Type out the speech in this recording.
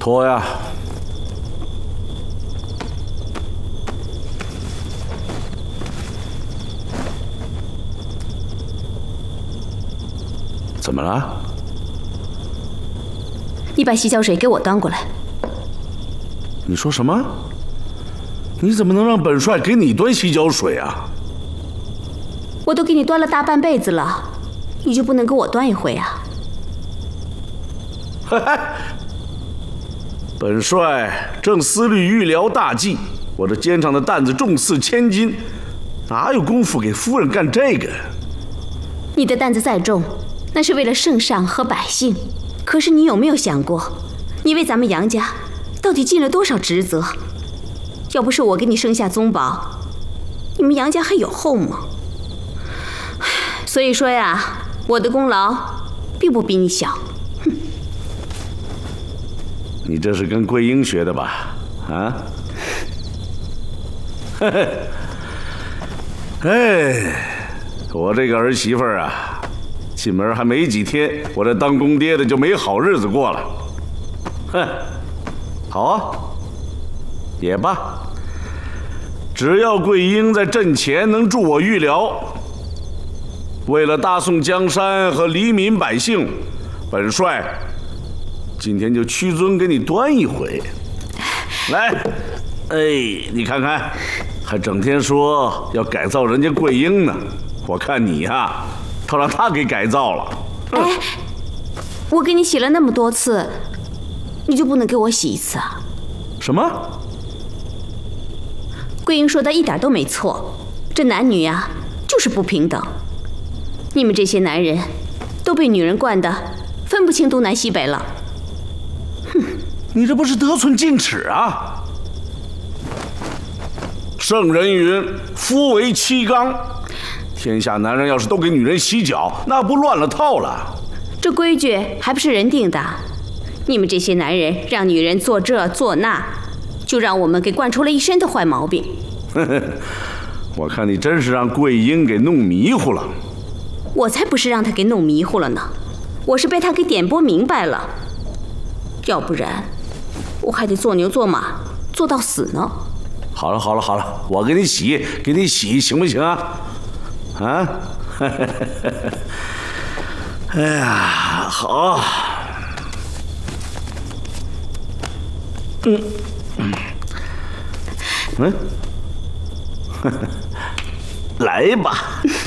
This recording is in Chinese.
脱呀！怎么了？ 你把洗脚水给我端过来。 你说什么？你怎么能让本帅给你端洗脚水啊？ 我都给你端了大半辈子了，你就不能给我端一回啊？ 本帅正思虑预疗大计，我这肩上的担子重似千斤，哪有功夫给夫人干这个？ 你的担子再重，那是为了圣上和百姓。可是你有没有想过，你为咱们杨家到底尽了多少职责？要不是我给你生下宗宝，你们杨家还有后吗？所以说呀，我的功劳并不比你小。哼！ 你这是跟桂英学的吧？啊？哎，我这个儿媳妇儿啊，进门还没几天，我这当公爹的就没好日子过了。哼，好啊，也罢，只要桂英在阵前能助我预疗，为了大宋江山和黎民百姓，本帅今天就屈尊给你端一回。来，哎，你看看，还整天说要改造人家桂英呢，我看你呀，倒让他给改造了。 哎，我给你洗了那么多次，你就不能给我洗一次啊？ 什么？ 桂英说的一点都没错，这男女呀，就是不平等。你们这些男人都被女人惯得分不清东南西北了。 哼，你这不是得寸进尺啊！圣人云：“夫为妻纲。”天下男人要是都给女人洗脚，那不乱了套了。 这规矩还不是人定的？你们这些男人让女人做这做那，就让我们给惯出了一身的坏毛病。 我看你真是让桂英给弄迷糊了。 我才不是让她给弄迷糊了呢，我是被她给点拨明白了。要不然，我还得做牛做马做到死呢。 好了好了好了，我给你洗，行不行啊？啊？哎呀，好。来吧。